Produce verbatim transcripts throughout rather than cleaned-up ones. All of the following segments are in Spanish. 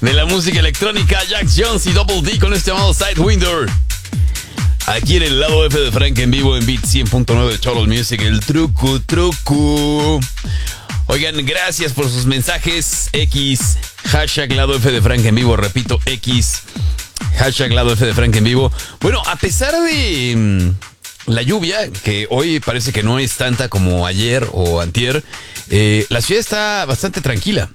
de la música electrónica, Jax Jones y Double D con este llamado Sidewinder. Aquí en el lado F de Frank en vivo en Beat cien punto nueve de Total Music, el truco, truco. Oigan, gracias por sus mensajes. X, hashtag lado F de Frank en vivo, repito, X, hashtag lado F de Frank en vivo. Bueno, a pesar de mmm, la lluvia, que hoy parece que no es tanta como ayer o antier, eh, la ciudad está bastante tranquila.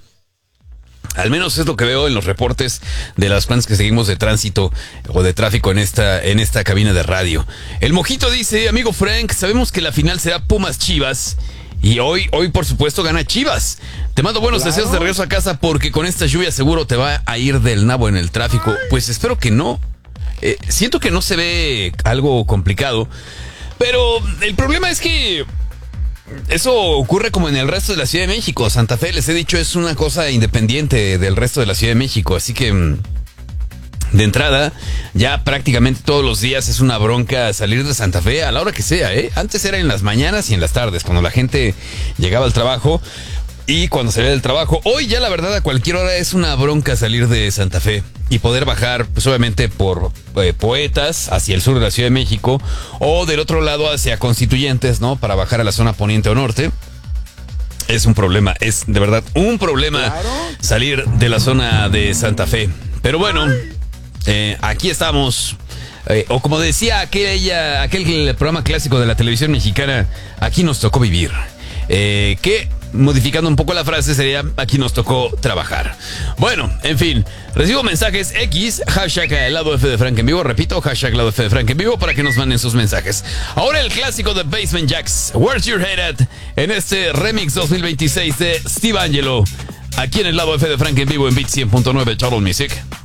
Al menos es lo que veo en los reportes de las planes que seguimos de tránsito o de tráfico en esta, en esta cabina de radio. El Mojito dice, amigo Frank, sabemos que la final será Pumas Chivas. Y hoy, hoy por supuesto gana Chivas. Te mando buenos claro. deseos de regreso a casa porque con esta lluvia seguro te va a ir del nabo en el tráfico. Pues espero que no. Eh, siento que no se ve algo complicado. Pero el problema es que eso ocurre como en el resto de la Ciudad de México. Santa Fe, les he dicho, es una cosa independiente del resto de la Ciudad de México. Así que de entrada, ya prácticamente todos los días es una bronca salir de Santa Fe a la hora que sea, ¿eh? Antes era en las mañanas y en las tardes, cuando la gente llegaba al trabajo y cuando salía del trabajo. Hoy ya la verdad a cualquier hora es una bronca salir de Santa Fe y poder bajar, pues obviamente por eh, Poetas hacia el sur de la Ciudad de México o del otro lado hacia Constituyentes, ¿no? Para bajar a la zona poniente o norte. Es un problema, es de verdad un problema ¿Claro? salir de la zona de Santa Fe. Pero bueno... Eh, aquí estamos, eh, o como decía aquella, aquel programa clásico de la televisión mexicana, aquí nos tocó vivir, eh, que modificando un poco la frase sería, aquí nos tocó trabajar. Bueno, en fin, recibo mensajes X, hashtag lado F de Frank en vivo, repito, hashtag lado F de Frank en vivo para que nos manden sus mensajes. Ahora el clásico de Basement Jaxx, Where's Your Head At, en este remix dos mil veintiséis de Steve Angelo, aquí en el lado F de Frank en vivo en Beat cien punto nueve Total Music.